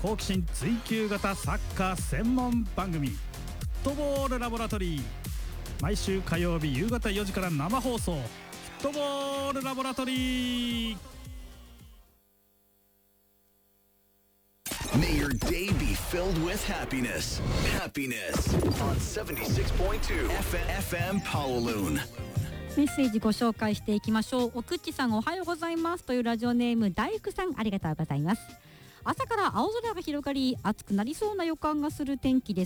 好奇心追求型サッカー専門番組、フットボールラボラトリー。毎週火曜日夕方4時から生放送、フットボールラボラトリー。 May your day be filled with happiness. Happiness on 76.2 FM Powaloon。 メッセージご紹介していきましょう。おくっちさん、おはようございますというラジオネーム大福さん、ありがとうございます。朝から青空が広がり、暑くなりそうな予感がする天気です。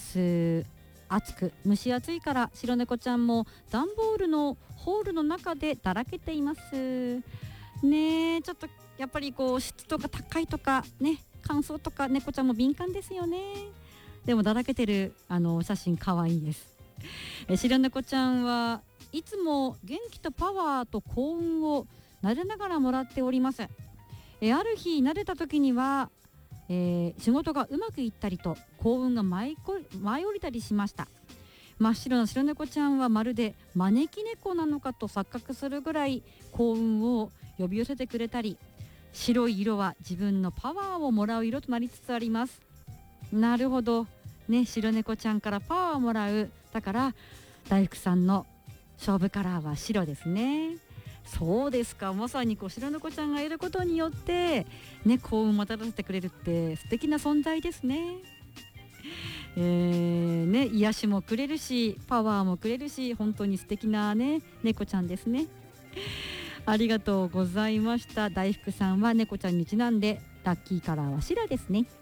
暑く蒸し暑いから白猫ちゃんも段ボールのホールの中でだらけていますね。えちょっとやっぱりこう湿度が高いとかね、乾燥とか猫ちゃんも敏感ですよね。でもだらけてる写真かわいいです。白猫ちゃんはいつも元気とパワーと幸運を撫でながらもらっております。ある日撫でた時には仕事がうまくいったりと幸運が舞い降りたりしました。真っ白な白猫ちゃんはまるで招き猫なのかと錯覚するぐらい幸運を呼び寄せてくれたり、白い色は自分のパワーをもらう色となりつつあります。なるほどね、白猫ちゃんからパワーをもらう、だから大福さんの勝負カラーは白ですね。そうですか、まさにこう白猫ちゃんがいることによってね、幸運をもたらせてくれるって素敵な存在ですね。癒しもくれるしパワーもくれるし、本当に素敵なね猫ちゃんですね。ありがとうございました。大福さんは猫ちゃんにちなんでラッキーカラーは白ですね。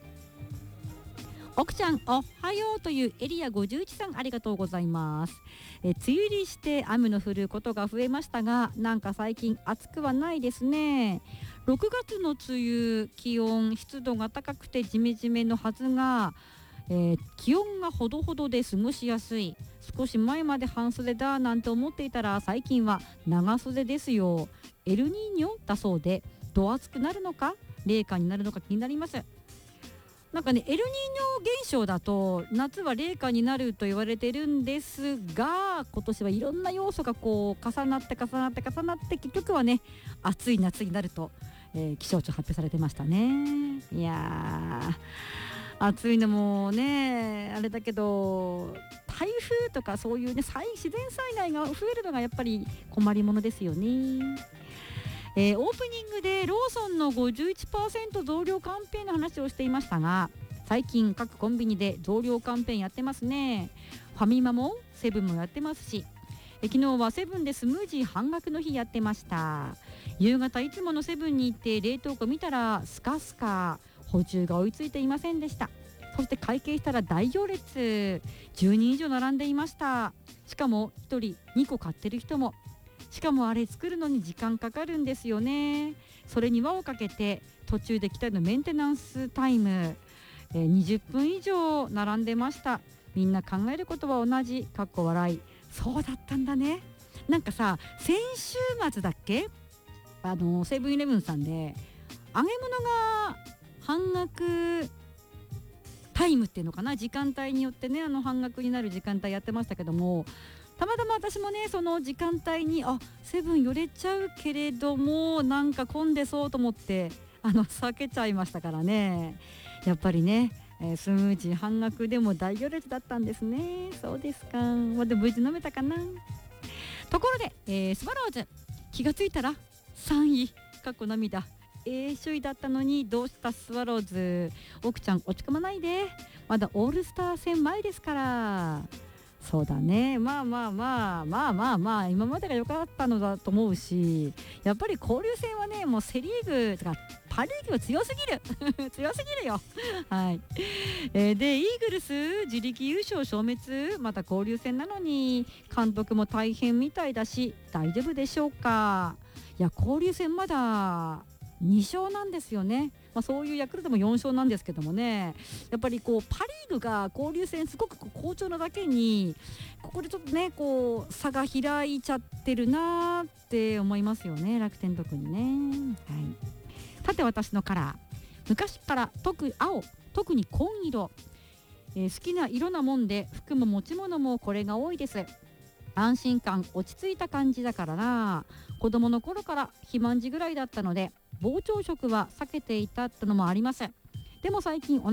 奥ちゃんおはようというエリア51さん、ありがとうございます。梅雨入りして雨の降ることが増えましたが、なんか最近暑くはないですね。6月の梅雨、気温湿度が高くてジメジメのはずが、気温がほどほどで過ごしやすい。少し前まで半袖だなんて思っていたら最近は長袖ですよ。エルニーニョだそうで、ど暑くなるのか冷夏になるのか気になります。なんかね、エルニーニョ現象だと夏は冷夏になると言われてるんですが、今年はいろんな要素がこう重なって結局はね暑い夏になると、気象庁発表されてましたね。いやー、暑いのもねあれだけど、台風とかそういうね自然災害が増えるのがやっぱり困りものですよね。オープニングでローソンの 51% 増量キャンペーンの話をしていましたが、最近各コンビニで増量キャンペーンやってますね。ファミマもセブンもやってますし、昨日はセブンでスムージー半額の日やってました。夕方いつものセブンに行って冷凍庫見たらスカスカ、補充が追いついていませんでした。そして会計したら大行列、10人以上並んでいました。しかも1人2個買ってる人も。しかもあれ作るのに時間かかるんですよね。それに輪をかけて途中で機体のメンテナンスタイム、20分以上並んでました。みんな考えることは同じ、かっこ笑い。そうだったんだね。なんかさ、先週末だっけ、セブンイレブンさんで揚げ物が半額タイムっていうのかな、時間帯によってね半額になる時間帯やってましたけども、たまたま私もねその時間帯にセブン寄れちゃうけれどもなんか混んでそうと思って避けちゃいましたからね。やっぱりね、スムージー半額でも大行列だったんですね。そうですか。で無事飲めたかな。ところで、スワローズ気がついたら3位かっこ涙、首位だったのにどうしたスワローズ。奥ちゃん落ち込まないで、まだオールスター戦前ですから。そうだね、まあ今までが良かったのだと思うし、やっぱり交流戦はねもうセリーグとかパリーグは強すぎる強すぎるよはい、でイーグルス自力優勝消滅、また交流戦なのに監督も大変みたいだし大丈夫でしょうか。いや交流戦まだ2勝なんですよね。そういうヤクルトも4勝なんですけどもね、やっぱりこうパ・リーグが交流戦すごく好調なだけにここでちょっとねこう差が開いちゃってるなって思いますよね、楽天特にね。はい、さて私のカラー、昔から青、特に紺色、好きな色なもんで服も持ち物もこれが多いです。安心感落ち着いた感じだからな。子供の頃から肥満児ぐらいだったので膨張色は避けていたってのもあります。 でも最近